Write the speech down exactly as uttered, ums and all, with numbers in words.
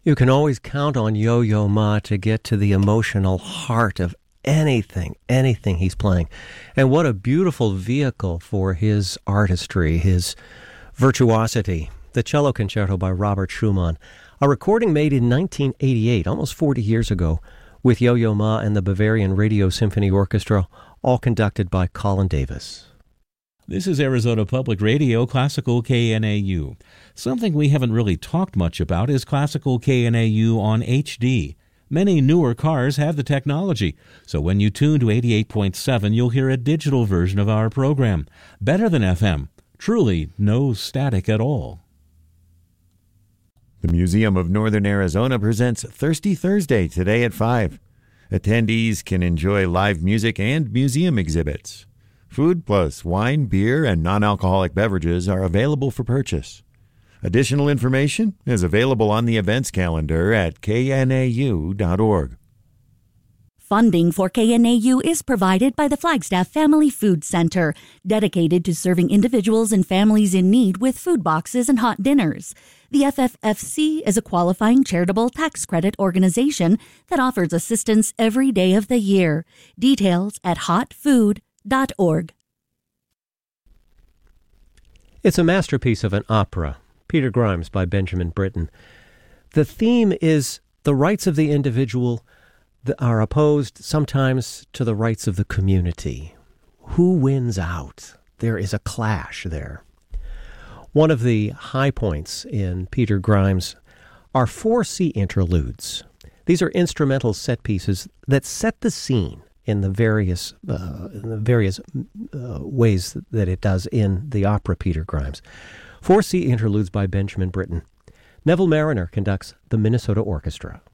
You can always count on Yo-Yo Ma to get to the emotional heart of anything, anything he's playing. And what a beautiful vehicle for his artistry, his virtuosity. The Cello Concerto by Robert Schumann, a recording made in nineteen eighty-eight, almost forty years ago, with Yo-Yo Ma and the Bavarian Radio Symphony Orchestra, all conducted by Colin Davis. This is Arizona Public Radio, Classical K N A U. Something we haven't really talked much about is Classical K N A U on H D. Many newer cars have the technology, so when you tune to eighty-eight point seven, you'll hear a digital version of our program. Better than F M. Truly no static at all. The Museum of Northern Arizona presents Thirsty Thursday today at five. Attendees can enjoy live music and museum exhibits. Food plus wine, beer, and non-alcoholic beverages are available for purchase. Additional information is available on the events calendar at k n a u dot org. Funding for K N A U is provided by the Flagstaff Family Food Center, dedicated to serving individuals and families in need with food boxes and hot dinners. The F F F C is a qualifying charitable tax credit organization that offers assistance every day of the year. Details at hot food dot org. It's a masterpiece of an opera, Peter Grimes by Benjamin Britten. The theme is the rights of the individual that are opposed sometimes to the rights of the community. Who wins out? There is a clash there. One of the high points in Peter Grimes are four sea interludes. These are instrumental set pieces that set the scene in the various uh, in the various uh, ways that it does in the opera Peter Grimes. Four sea interludes by Benjamin Britten. Neville Mariner conducts the Minnesota Orchestra.